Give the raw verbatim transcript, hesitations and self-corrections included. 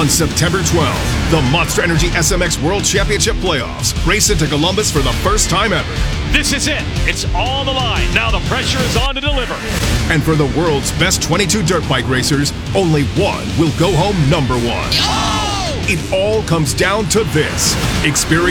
On September twelfth, the Monster Energy S M X World Championship Playoffs race into Columbus for the first time ever. This is it. It's on the line. Now the pressure is on to deliver. And for the world's best twenty-two dirt bike racers, only one will go home number one. Oh! It all comes down to this. Experience